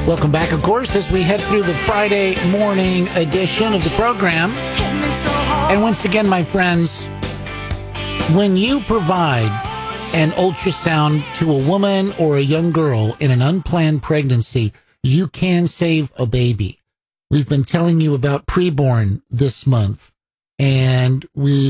Welcome back, of course, as we head through the Friday morning edition of the program. And once again, my friends, when you provide an ultrasound to a woman or a young girl in an unplanned pregnancy, you can save a baby. We've been telling you about preborn this month, and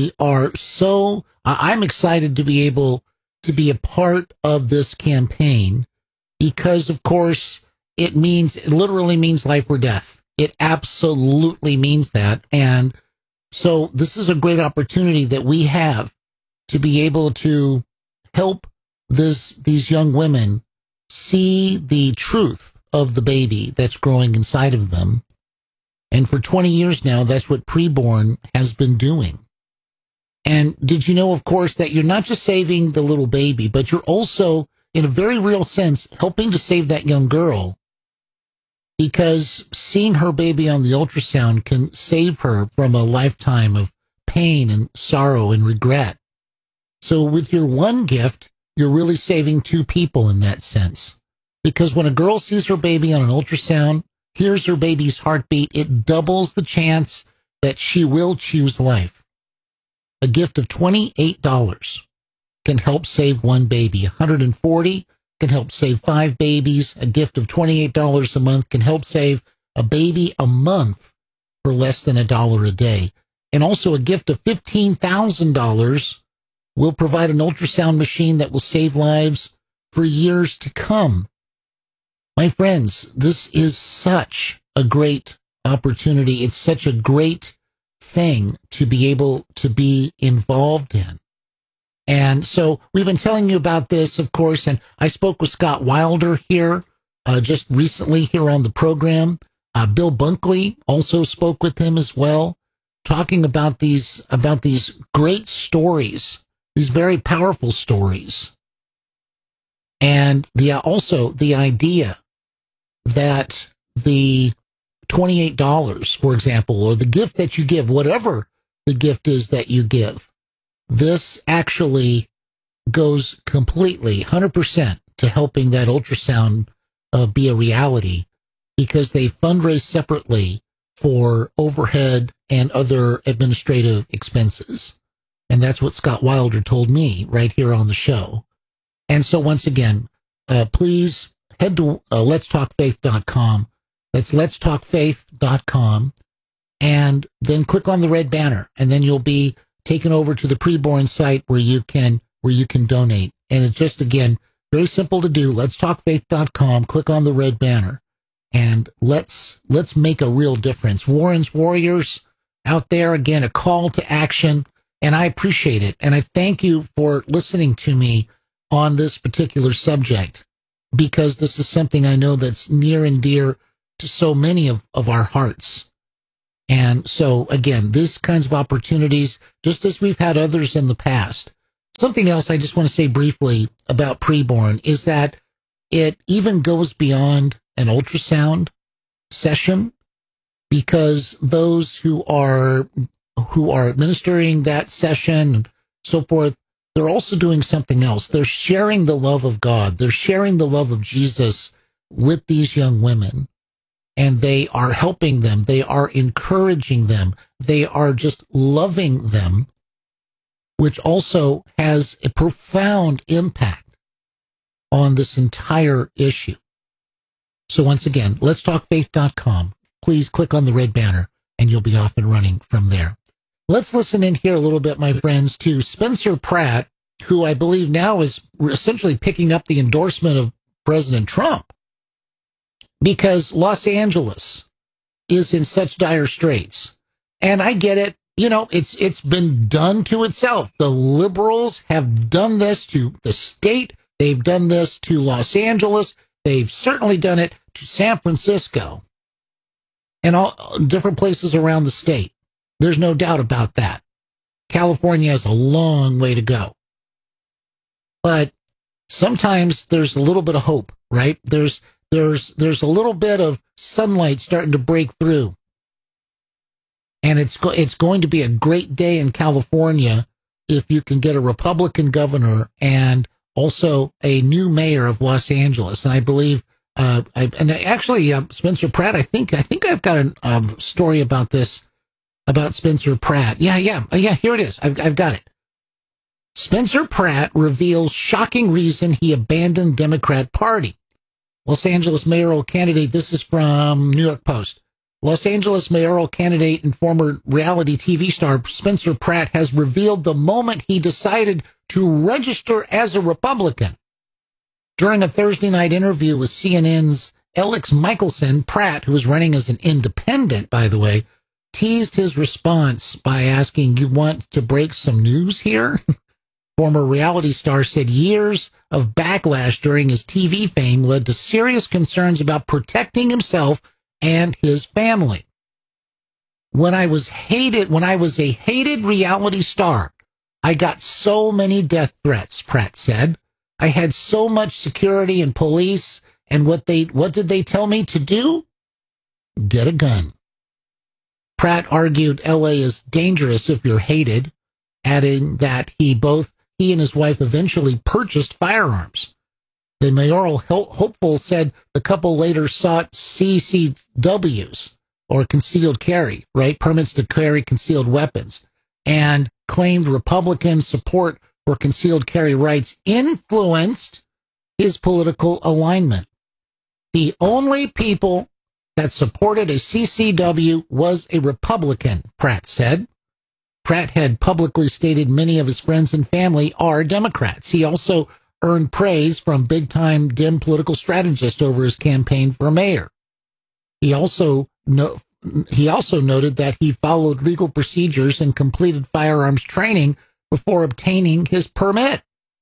I'm excited to be able to be a part of this campaign because, of course, it literally means life or death. It absolutely means that. And so this is a great opportunity that we have to be able to help these young women see the truth of the baby that's growing inside of them. And for 20 years now, that's what preborn has been doing. And did you know, of course, that you're not just saving the little baby, but you're also, in a very real sense, helping to save that young girl, because seeing her baby on the ultrasound can save her from a lifetime of pain and sorrow and regret. So with your one gift, you're really saving two people in that sense. Because when a girl sees her baby on an ultrasound, hears her baby's heartbeat, it doubles the chance that she will choose life. A gift of $28 can help save one baby. $140 can help save 5 babies. A gift of $28 a month can help save a baby a month for less than $1 a day. And also a gift of $15,000 will provide an ultrasound machine that will save lives for years to come. My friends, this is such a great opportunity. It's such a great thing to be able to be involved in. And so we've been telling you about this, of course, and I spoke with Scott Wilder here just recently here on the program. Bill Bunkley also spoke with him as well, talking about these great stories, these very powerful stories. And also the idea that the $28, for example, or the gift that you give, whatever the gift is that you give, this actually goes completely 100% to helping that ultrasound be a reality, because they fundraise separately for overhead and other administrative expenses. And that's what Scott Wilder told me right here on the show. And so once again, please head to letstalkfaith.com. That's letstalkfaith.com. And then click on the red banner, and then you'll be taken over to the preborn site where you can donate. And it's just, again, very simple to do. Letstalkfaith.com, click on the red banner, and let's make a real difference. Warren's Warriors out there, again, a call to action, and I appreciate it. And I thank you for listening to me on this particular subject, because this is something I know that's near and dear to so many of our hearts. And so, again, these kinds of opportunities, just as we've had others in the past. Something else I just want to say briefly about preborn is that it even goes beyond an ultrasound session, because those who are administering that session and so forth, they're also doing something else. They're sharing the love of God. They're sharing the love of Jesus with these young women. And they are helping them. They are encouraging them. They are just loving them, which also has a profound impact on this entire issue. So once again, letstalkfaith.com. Please click on the red banner and you'll be off and running from there. Let's listen in here a little bit, my friends, to Spencer Pratt, who I believe now is essentially picking up the endorsement of President Trump, because Los Angeles is in such dire straits. And I get it. You know, it's been done to itself. The liberals have done this to the state. They've done this to Los Angeles. They've certainly done it to San Francisco and all different places around the state. There's no doubt about that. California has a long way to go. But sometimes there's a little bit of hope, right? There's a little bit of sunlight starting to break through. And it's going to be a great day in California if you can get a Republican governor and also a new mayor of Los Angeles. And I believe Spencer Pratt, I think I've got a story about this, about Spencer Pratt. Yeah, here it is. I've got it. Spencer Pratt reveals shocking reason he abandoned Democrat Party. Los Angeles mayoral candidate, this is from New York Post. Los Angeles mayoral candidate and former reality TV star Spencer Pratt has revealed the moment he decided to register as a Republican. During a Thursday night interview with CNN's Alex Michelson, Pratt, who was running as an independent, by the way, teased his response by asking, "You want to break some news here?" Former reality star said years of backlash during his TV fame led to serious concerns about protecting himself and his family. When I was a hated reality star, I got so many death threats, Pratt said. I had so much security and police, and what did they tell me to do? Get a gun. Pratt argued LA is dangerous if you're hated, adding that he and his wife eventually purchased firearms. The mayoral hopeful said the couple later sought CCWs, or concealed carry, right? Permits to carry concealed weapons, and claimed Republican support for concealed carry rights influenced his political alignment. The only people that supported a CCW was a Republican, Pratt said. Pratt had publicly stated many of his friends and family are Democrats. He also earned praise from big-time Dem political strategists over his campaign for mayor. He also noted that he followed legal procedures and completed firearms training before obtaining his permit.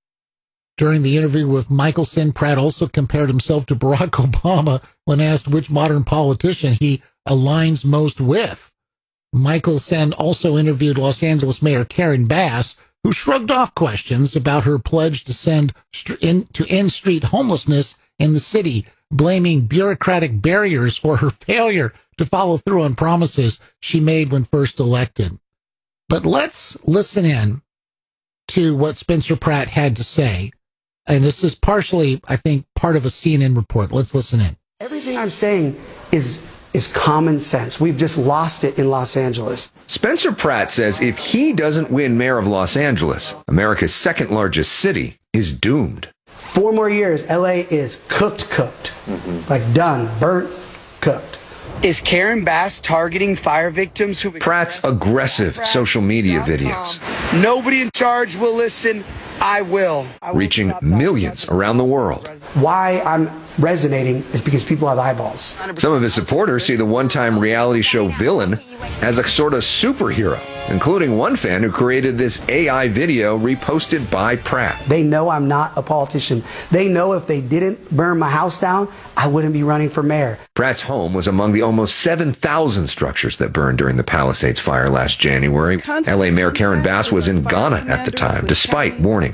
During the interview with Michelson, Pratt also compared himself to Barack Obama when asked which modern politician he aligns most with. Michelson also interviewed Los Angeles Mayor Karen Bass, who shrugged off questions about her pledge to end street homelessness in the city, blaming bureaucratic barriers for her failure to follow through on promises she made when first elected. But let's listen in to what Spencer Pratt had to say. And this is partially, I think, part of a CNN report. Let's listen in. Everything I'm saying is common sense. We've just lost it in Los Angeles. Spencer Pratt says if he doesn't win mayor of Los Angeles, America's second largest city, is doomed. 4 more years, LA is cooked. Like done, burnt, cooked. Is Karen Bass targeting fire victims who... Pratt's aggressive social media videos. Nobody in charge will listen. I will. Reaching millions around the world. Why I'm resonating is because people have eyeballs. Some of his supporters see the one-time reality show villain as a sort of superhero, including one fan who created this AI video reposted by Pratt. They know I'm not a politician. They know if they didn't burn my house down, I wouldn't be running for mayor. Pratt's home was among the almost 7,000 structures that burned during the Palisades fire last January. LA Mayor Karen Bass was in Ghana at the time, despite warnings